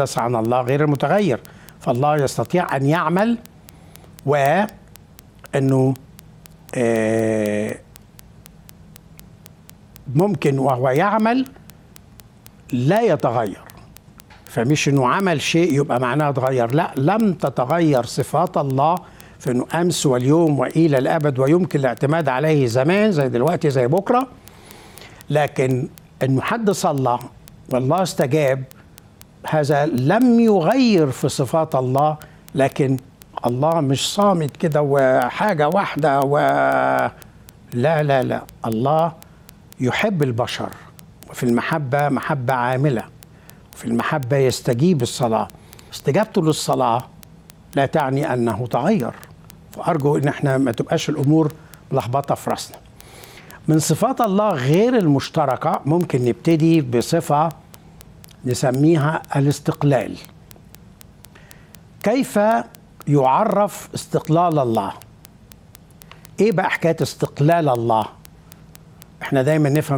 المقدس عن الله غير المتغير. فالله يستطيع أن يعمل، وأنه ممكن وهو يعمل لا يتغير. فمش انه عمل شيء يبقى معناه اتغير، لا، لم تتغير صفات الله في انه امس واليوم والى الابد، ويمكن الاعتماد عليه زمان زي دلوقتي زي بكره. لكن انه حد صلى والله استجاب، هذا لم يغير في صفات الله. لكن الله مش صامت كده وحاجه واحده لا لا لا، الله يحب البشر، وفي المحبه محبه عامله، في المحبة يستجيب الصلاة. استجابته للصلاة لا تعني أنه تغير. فأرجو أن احنا ما تبقاش الأمور ملخبطة في رأسنا. من صفات الله غير المشتركة ممكن نبتدي بصفة نسميها الاستقلال. كيف يعرف استقلال الله؟ إيه بقى حكاية استقلال الله؟ احنا دايما نفهم